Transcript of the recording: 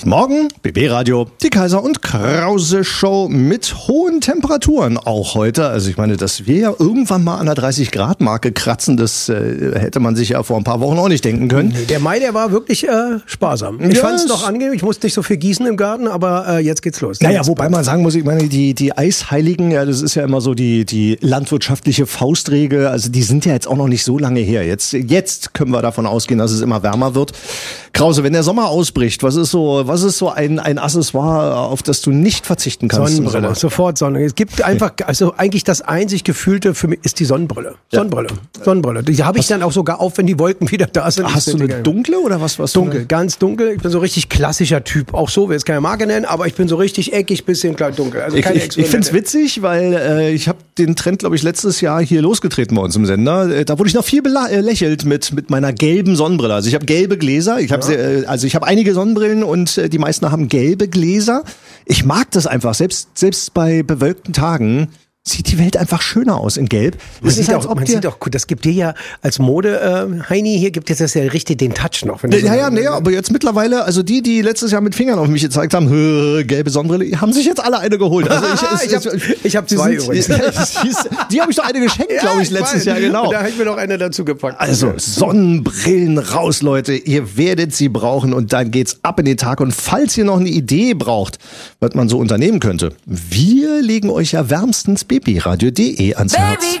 Guten Morgen, BB Radio, die Kaiser und Krause Show mit hohen Temperaturen auch heute. Also ich meine, dass wir ja irgendwann mal an der 30-Grad-Marke kratzen, das hätte man sich ja vor ein paar Wochen auch nicht denken können. Nee, der Mai, der war wirklich sparsam. Ich fand es noch angenehm, ich musste nicht so viel gießen im Garten, aber jetzt geht's los. Naja, wobei man sagen muss, ich meine, die Eisheiligen, ja, das ist ja immer so die landwirtschaftliche Faustregel, also die sind ja jetzt auch noch nicht so lange her. Jetzt können wir davon ausgehen, dass es immer wärmer wird. Krause, wenn der Sommer ausbricht, was ist so ein Accessoire, auf das du nicht verzichten kannst? Sonnenbrille, sofort Sonne. Es gibt einfach, also eigentlich das einzig Gefühlte für mich ist die Sonnenbrille. Ja. Sonnenbrille. Die habe ich dann auch sogar auf, wenn die Wolken wieder da sind. Hast du eine dunkle oder was? Dunkel, ganz dunkel. Ich bin so richtig klassischer Typ. Auch so, will jetzt keine Marke nennen, aber ich bin so richtig eckig, bisschen klein dunkel. Also keine ich finde es witzig, weil ich habe den Trend, glaube ich, letztes Jahr hier losgetreten bei uns im Sender. Da wurde ich noch viel belächelt mit meiner gelben Sonnenbrille. Also ich habe gelbe Gläser. Ich habe einige Sonnenbrillen und die meisten haben gelbe Gläser. Ich mag das einfach. Selbst bei bewölkten Tagen sieht die Welt einfach schöner aus in Gelb. Man sieht auch gut, das gibt dir ja als Mode, Heini, hier gibt jetzt das ja richtig den Touch noch. Aber jetzt mittlerweile, also die letztes Jahr mit Fingern auf mich gezeigt haben, gelbe Sonnenbrille, haben sich jetzt alle eine geholt. Also ich habe zwei übrigens. Die habe ich doch eine geschenkt, glaube ich, letztes Jahr, genau. Und da habe ich mir noch eine dazu gepackt. Also Sonnenbrillen raus, Leute, ihr werdet sie brauchen und dann geht's ab in den Tag. Und falls ihr noch eine Idee braucht, was man so unternehmen könnte, wir legen euch ja wärmstens babyradio.de ans Herz.